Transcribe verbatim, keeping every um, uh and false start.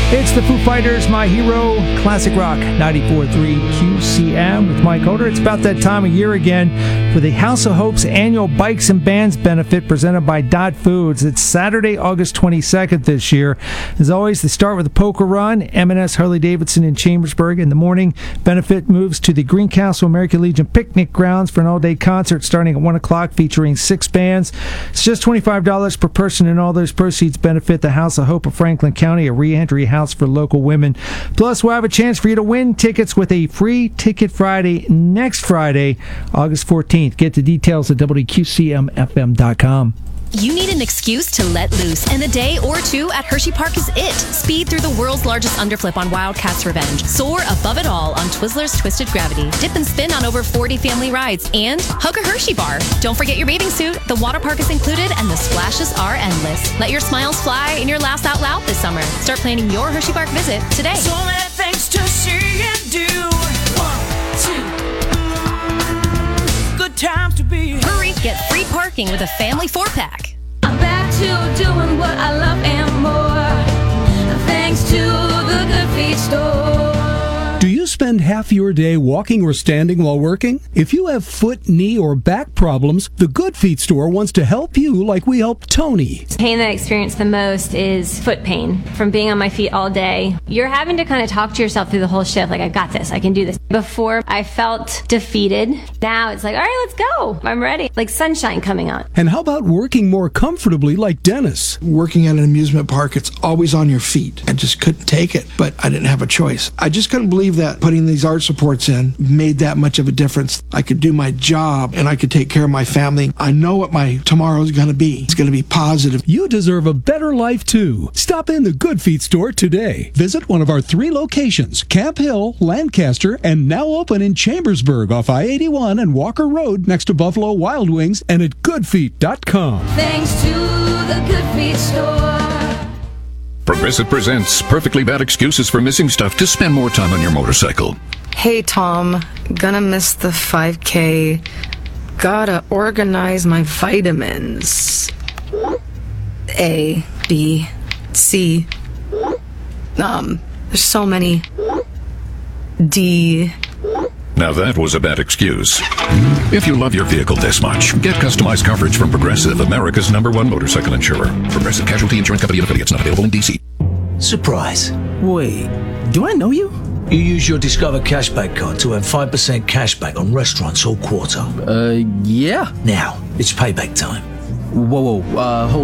It's the Foo Fighters, My Hero, Classic Rock, ninety-four point three Q C M with Mike Hoder. It's about that time of year again for the House of Hope's annual Bikes and Bands benefit presented by Dot Foods. It's Saturday, August twenty-second this year. As always, they start with a poker run, M and S Harley-Davidson in Chambersburg. In the morning, benefit moves to the Greencastle American Legion Picnic Grounds for an all-day concert starting at one o'clock featuring six bands. It's just twenty-five dollars per person, and all those proceeds benefit the House of Hope of Franklin County, a reentry house for local women. Plus, we'll have a chance for you to win tickets with a free Ticket Friday next Friday, August fourteenth. Get the details at W Q C M F M dot com. You need an excuse to let loose, and a day or two at Hershey Park is it. Speed through the world's largest underflip on Wildcats Revenge. Soar above it all on Twizzlers Twisted Gravity. Dip and spin on over forty family rides, and hug a Hershey bar. Don't forget your bathing suit. The water park is included, and the splashes are endless. Let your smiles fly and your laughs out loud this summer. Start planning your Hershey Park visit today. So many things to see and do. One, two. Good time to be. Hurry, get free parking with a family four-pack. I'm back to doing what I love and more, thanks to the Good Feet store. Do you spend half your day walking or standing while working? If you have foot, knee, or back problems, the Good Feet store wants to help you like we helped Tony. The pain that I experience the most is foot pain from being on my feet all day. You're having to kind of talk to yourself through the whole shift, like, I got this, I can do this. Before, I felt defeated. Now it's like, all right, let's go. I'm ready. Like sunshine coming on. And how about working more comfortably like Dennis? Working at an amusement park, it's always on your feet. I just couldn't take it, but I didn't have a choice. I just couldn't believe that putting these arch supports in made that much of a difference. I could do my job and I could take care of my family. I know what my tomorrow is going to be. It's going to be positive. You deserve a better life too. Stop in the Good Feet store today. Visit one of our three locations, Camp Hill, Lancaster, and now open in Chambersburg off I eighty-one and Walker Road next to Buffalo Wild Wings, and at good feet dot com. Thanks to the Good Feet store. Progressive presents Perfectly Bad Excuses for Missing Stuff to spend more time on your motorcycle. Hey, Tom. Gonna miss the five K. Gotta organize my vitamins. A, B, C. Um, there's so many. D. Now that was a bad excuse. If you love your vehicle this much, get customized coverage from Progressive, America's number one motorcycle insurer. Progressive Casualty Insurance Company and affiliates, not available in D C. Surprise. Wait, do I know you? You use your Discover Cashback card to earn five percent cashback on restaurants all quarter. Uh, yeah. Now, it's payback time. Whoa, whoa, uh, hold